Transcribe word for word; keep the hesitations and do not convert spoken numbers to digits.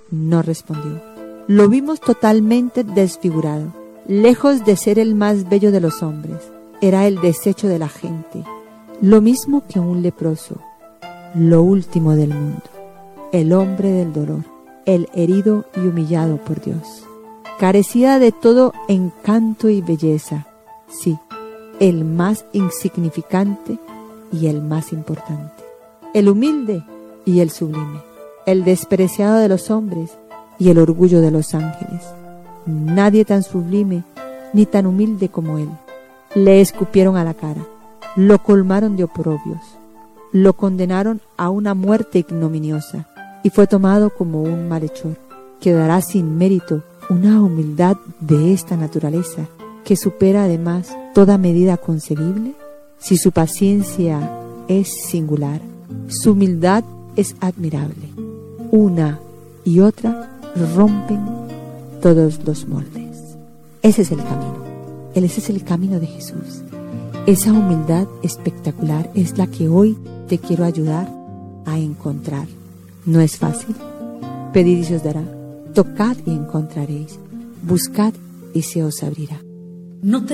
No respondió. Lo vimos totalmente desfigurado. Lejos de ser el más bello de los hombres, era el desecho de la gente, lo mismo que un leproso, lo último del mundo, el hombre del dolor, el herido y humillado por Dios. Carecía de todo encanto y belleza, sí, el más insignificante y el más importante, el humilde y el sublime, el despreciado de los hombres y el orgullo de los ángeles. Nadie tan sublime ni tan humilde como él. Le escupieron a la cara, lo colmaron de oprobios, lo condenaron a una muerte ignominiosa y fue tomado como un malhechor. Quedará sin mérito una humildad de esta naturaleza que supera además toda medida concebible. Si su paciencia es singular, su humildad es admirable. Una y otra rompen todos los moldes. Ese es el camino. Ese es el camino de Jesús. Esa humildad espectacular es la que hoy te quiero ayudar a encontrar. No es fácil. Pedid y se os dará. Tocad y encontraréis. Buscad y se os abrirá. No te